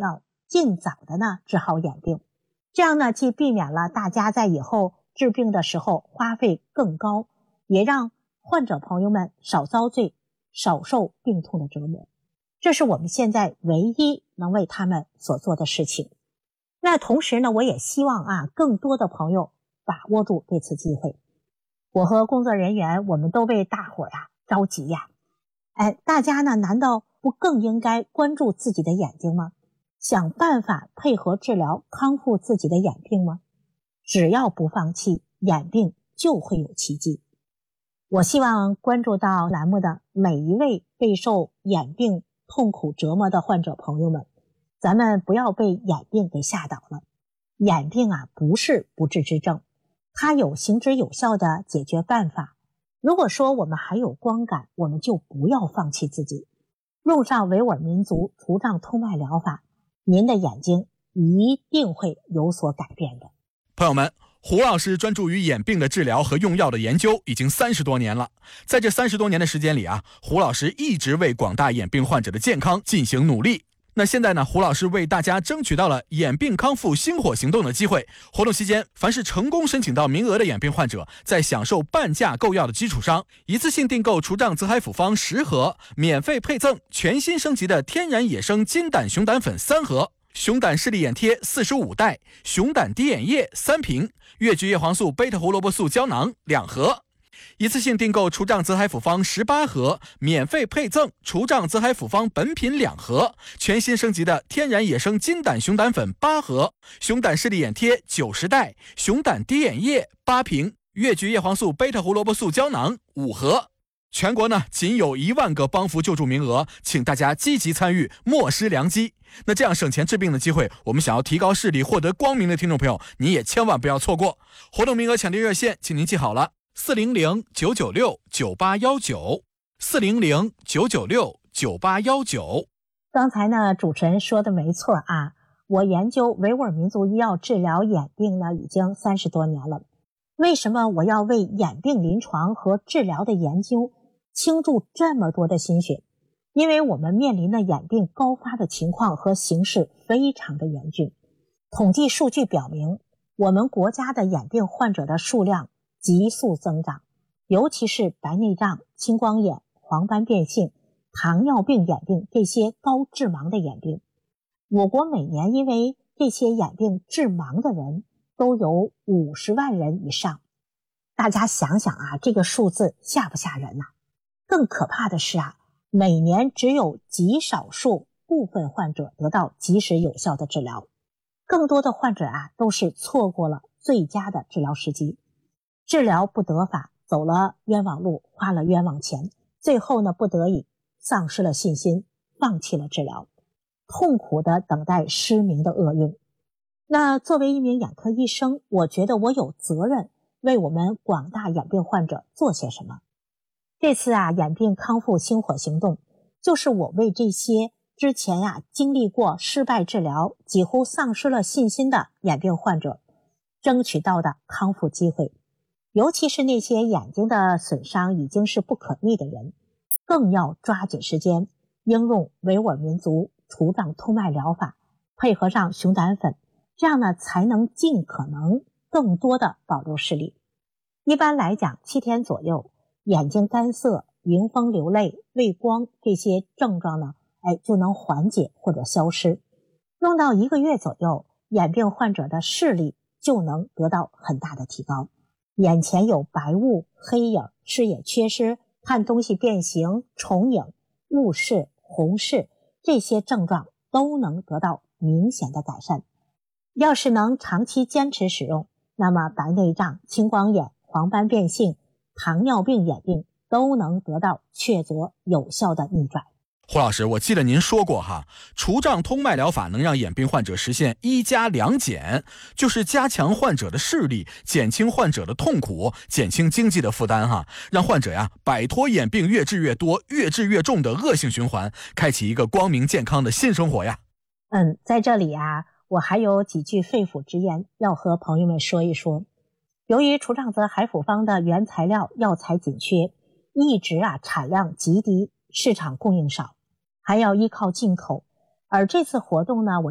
要尽早的呢治好眼病，这样呢既避免了大家在以后治病的时候花费更高，也让患者朋友们少遭罪，少受病痛的折磨。这是我们现在唯一能为他们所做的事情。那同时呢，我也希望更多的朋友把握住这次机会。我和工作人员我们都为大伙着急呀。大家呢难道不更应该关注自己的眼睛吗？想办法配合治疗康复自己的眼病吗？只要不放弃，眼病就会有奇迹。我希望关注到栏目的每一位备受眼病痛苦折磨的患者朋友们，咱们不要被眼病给吓倒了。眼病不是不治之症，它有行之有效的解决办法。如果说我们还有光感，我们就不要放弃自己，用上维吾尔民族除障通脉疗法，您的眼睛一定会有所改变的。 朋友们，胡老师专注于眼病的治疗和用药的研究已经30多年了。在这30多年的时间里胡老师一直为广大眼病患者的健康进行努力。那现在呢，胡老师为大家争取到了眼病康复星火行动的机会。活动期间，凡是成功申请到名额的眼病患者，在享受半价购药的基础上，一次性订购除障泽海复方10盒，免费配赠全新升级的天然野生金胆熊胆粉3盒，熊胆视力眼贴45袋，熊胆滴眼液3瓶，越橘叶黄素贝塔胡萝卜素胶囊2盒。一次性订购除障泽海复方18盒，免费配赠除障泽海复方本品2盒，全新升级的天然野生金胆熊胆粉8盒，熊胆视力眼贴90袋，熊胆滴眼液8瓶，越橘叶黄素贝塔胡萝卜素胶囊5盒。全国呢仅有1万个帮扶救助名额，请大家积极参与，莫失良机。那这样省钱治病的机会，我们想要提高视力获得光明的听众朋友，你也千万不要错过。活动名额抢订热线请您记好了，400-996-9819 400-996-9819。 刚才呢主持人说的没错我研究维吾尔民族医药治疗眼病呢已经30多年了。为什么我要为眼病临床和治疗的研究倾注这么多的心血？因为我们面临的眼病高发的情况和形势非常的严峻。统计数据表明，我们国家的眼病患者的数量急速增长，尤其是白内障、青光眼、黄斑变性、糖尿病眼病这些高致盲的眼病。我国每年因为这些眼病致盲的人都有50万人以上。大家想想这个数字吓不吓人更可怕的是每年只有极少数部分患者得到及时有效的治疗，更多的患者都是错过了最佳的治疗时机，治疗不得法，走了冤枉路，花了冤枉钱，最后呢不得已丧失了信心，放弃了治疗，痛苦地等待失明的厄运。那作为一名眼科医生，我觉得我有责任为我们广大眼病患者做些什么。这次眼病康复星火行动，就是我为这些之前经历过失败治疗，几乎丧失了信心的眼病患者争取到的康复机会。尤其是那些眼睛的损伤已经是不可逆的人，更要抓紧时间应用维吾尔民族除障通脉疗法，配合上熊胆粉，这样呢才能尽可能更多的保留视力。一般来讲7天左右，眼睛干涩、迎风流泪、畏光这些症状呢就能缓解或者消失。用到1个月左右，眼病患者的视力就能得到很大的提高，眼前有白雾、黑影、视野缺失、看东西变形、重影、雾视、红视，这些症状都能得到明显的改善。要是能长期坚持使用，那么白内障、青光眼、黄斑变性、糖尿病眼病都能得到确凿有效的逆转。 胡老师，我记得您说过除障通脉疗法能让眼病患者实现1加2减，就是加强患者的视力，减轻患者的痛苦，减轻经济的负担让患者摆脱眼病越治越多、越治越重的恶性循环，开启一个光明健康的新生活呀。 在这里我还有几句肺腑之言要和朋友们说一说。由于除障泽海复方的原材料药材紧缺，一直产量极低，市场供应少，还要依靠进口。而这次活动呢，我